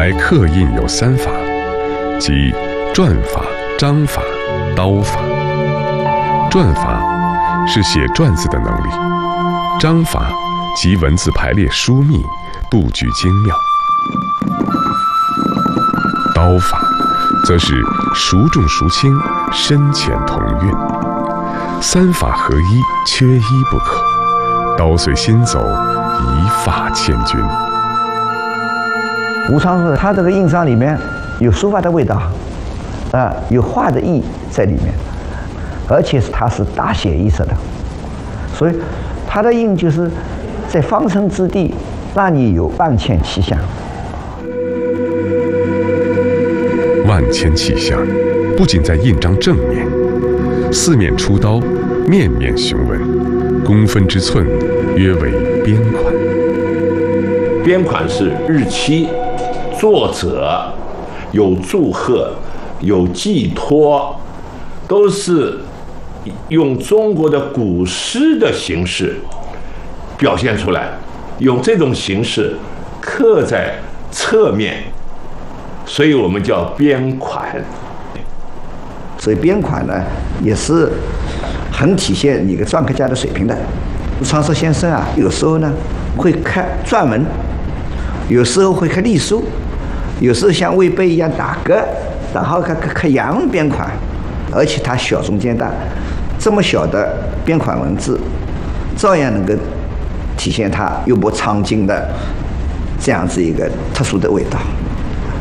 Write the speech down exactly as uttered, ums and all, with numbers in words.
来刻印有三法，即篆法、章法、刀法。篆法是写篆字的能力，章法即文字排列疏密，布局精妙。刀法则是孰重孰轻，深浅同运。三法合一，缺一不可。刀随心走，一法千钧。 吴昌说，他这个印章里面有书法的味道，啊，有画的意在里面，而且是它是大写意色的，所以他的印就是在方寸之地，让你有万千气象。 万千气象不仅在印章正面，四面出刀，面面雄文，公分之寸，约为边款。 边款是日期、作者，有祝贺，有寄托，都是用中国的古诗的形式表现出来，用这种形式刻在侧面，所以我们叫边款。 所以边款呢，也是很体现你个篆刻家的水平的。吴昌硕先生啊，有时候呢会刻篆文，有时候会刻隶书，有时候像魏碑一样打格，然后刻刻刻洋边款，而且它小中间大，这么小的边款文字，照样能够体现它幽默苍劲的这样子一个特殊的味道。